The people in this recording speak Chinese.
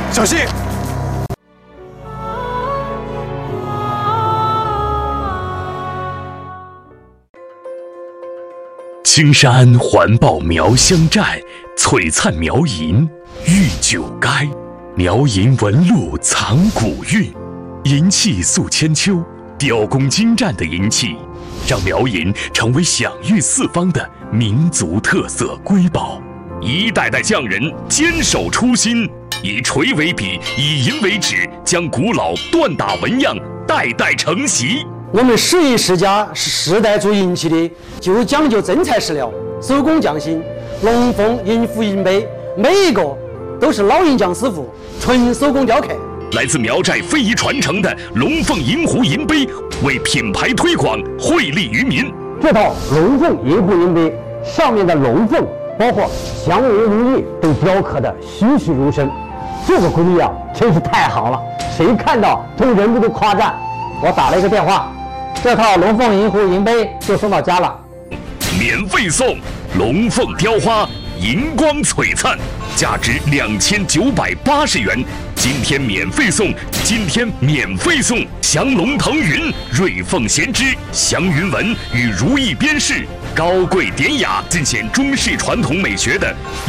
小心！ 青山环抱苗乡寨，璀璨苗银玉九垓。苗银纹路藏古韵，银器塑千秋，雕工精湛的银器，让苗银成为享誉四方的民族特色瑰宝。一代代匠人坚守初心，以锤为笔，以银为纸，将古老锻打纹样代代承袭。 我们11亿世家是世代做银器的，就讲究真材实料，手工匠心。龙凤银壶银杯，每一个都是老银匠师傅纯手工雕刻。 来自苗寨非遗传承的龙凤银壶银杯，为品牌推广惠利于民。 这套龙凤银壶银杯上面的龙凤，包括祥云如意，都雕刻的栩栩如生。这个工艺啊，真是太好了，谁看到都忍不住夸赞。我打了一个电话，这套龙凤银壶银杯就送到家了， 免费送龙凤雕花，银光璀璨，价值2980元。今天免费送，今天免费送降龙腾云、瑞凤衔枝、祥云纹与如意边饰，高贵典雅，尽显中式传统美学的